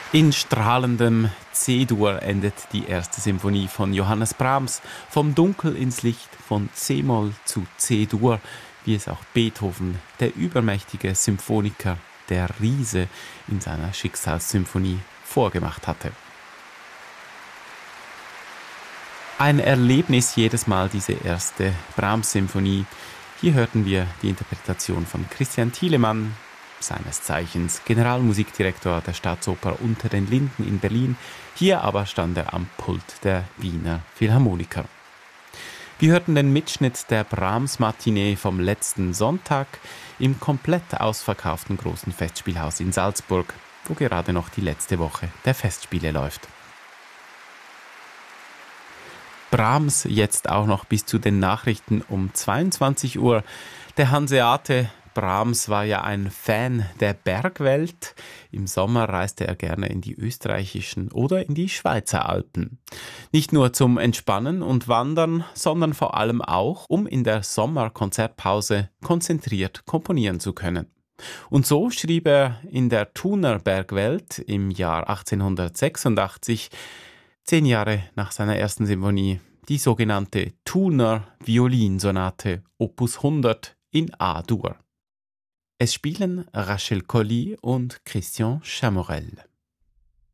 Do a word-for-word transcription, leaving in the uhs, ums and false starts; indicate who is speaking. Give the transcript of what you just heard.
Speaker 1: In strahlendem C-Dur endet die erste Symphonie von Johannes Brahms, vom Dunkel ins Licht, von C-Moll zu C-Dur, wie es auch Beethoven, der übermächtige Symphoniker, der Riese, in seiner Schicksalssymphonie vorgemacht hatte. Ein Erlebnis jedes Mal diese erste Brahms-Symphonie. Hier hörten wir die Interpretation von Christian Thielemann, seines Zeichens Generalmusikdirektor der Staatsoper Unter den Linden in Berlin. Hier aber stand er am Pult der Wiener Philharmoniker. Wir hörten den Mitschnitt der Brahms-Matinee vom letzten Sonntag im komplett ausverkauften großen Festspielhaus in Salzburg, wo gerade noch die letzte Woche der Festspiele läuft. Brahms jetzt auch noch bis zu den Nachrichten um zweiundzwanzig Uhr. Der Hanseate Brahms war ja ein Fan der Bergwelt. Im Sommer reiste er gerne in die österreichischen oder in die Schweizer Alpen. Nicht nur zum Entspannen und Wandern, sondern vor allem auch, um in der Sommerkonzertpause konzentriert komponieren zu können. Und so schrieb er in der Thuner Bergwelt im Jahr achtzehnhundertsechsundachtzig, zehn Jahre nach seiner ersten Symphonie, die sogenannte Thuner Violinsonate Opus hundert in A-Dur. Es spielen Rachel Colli und Christian Chamorel.